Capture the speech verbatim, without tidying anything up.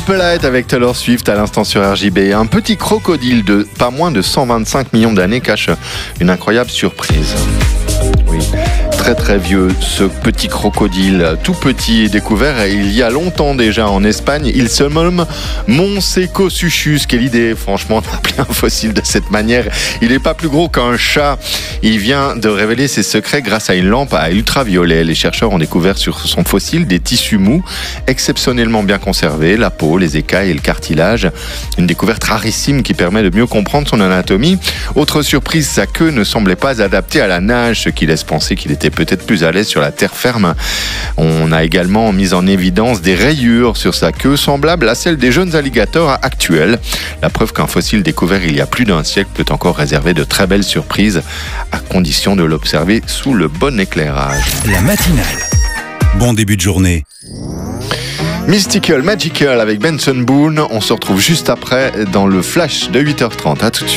Spotlight avec Taylor Swift à l'instant sur R J B. Un petit crocodile de pas moins de cent vingt-cinq millions d'années cache une incroyable surprise. Oui, très très vieux, ce petit crocodile, tout petit et découvert il y a longtemps déjà en Espagne. Il se nomme Monsecosuchus. Quelle idée, franchement, d'appeler un fossile de cette manière. Il n'est pas plus gros qu'un chat. Il vient de révéler ses secrets grâce à une lampe à ultraviolet. Les chercheurs ont découvert sur son fossile des tissus mous exceptionnellement bien conservés, la peau, les écailles et le cartilage. Une découverte rarissime qui permet de mieux comprendre son anatomie. Autre surprise, sa queue ne semblait pas adaptée à la nage, ce qui laisse penser qu'il était peut-être plus à l'aise sur la terre ferme. On a également mis en évidence des rayures sur sa queue semblables à celles des jeunes alligators actuels. La preuve qu'un fossile découvert il y a plus d'un siècle peut encore réserver de très belles surprises, à condition de l'observer sous le bon éclairage. La matinale. Bon début de journée. Mystical Magical avec Benson Boone. On se retrouve juste après dans le flash de huit heures trente. À tout de suite.